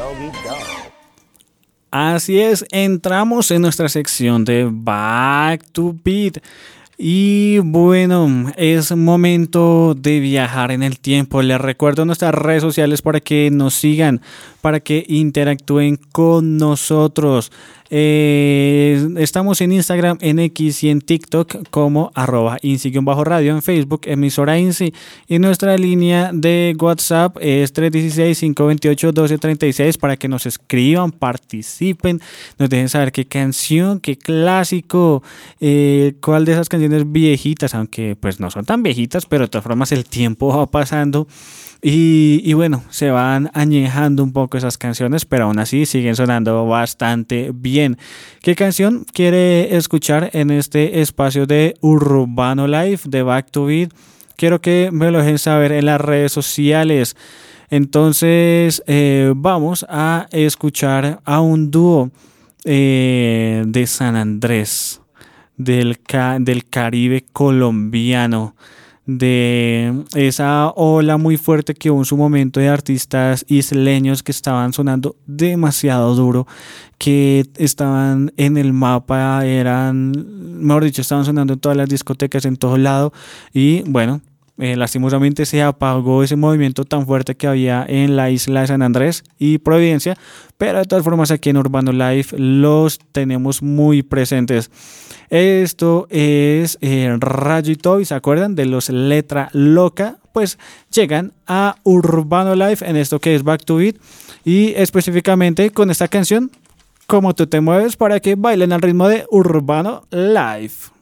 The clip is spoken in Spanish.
Así es, entramos en nuestra sección de Back to Beat. Y bueno, es momento de viajar en el tiempo. Les recuerdo nuestras redes sociales para que nos sigan, para que interactúen con nosotros. Estamos en Instagram, en X y en TikTok como @INSI_radio, en Facebook emisora INSI, y nuestra línea de WhatsApp es 316-528-1236 para que nos escriban, participen, nos dejen saber qué canción, qué clásico, cuál de esas canciones viejitas, aunque pues no son tan viejitas, pero de todas formas el tiempo va pasando. Y bueno, se van añejando un poco esas canciones, pero aún así siguen sonando bastante bien. ¿Qué canción quiere escuchar en este espacio de Urbano Live de Back to Beat? Quiero que me lo dejen saber en las redes sociales. Entonces vamos a escuchar a un dúo de San Andrés, del Caribe colombiano, de esa ola muy fuerte que hubo en su momento de artistas isleños que estaban sonando demasiado duro, que estaban en el mapa, mejor dicho, estaban sonando en todas las discotecas, en todo lado. Y bueno, lastimosamente se apagó ese movimiento tan fuerte que había en la isla de San Andrés y Providencia, pero de todas formas aquí en Urbano Live los tenemos muy presentes. Esto es Rayo y Toby, ¿se acuerdan de los Letra Loca? Pues llegan a Urbano Live en esto que es Back to Beat, y específicamente con esta canción, Como tú te mueves, para que bailen al ritmo de Urbano Live.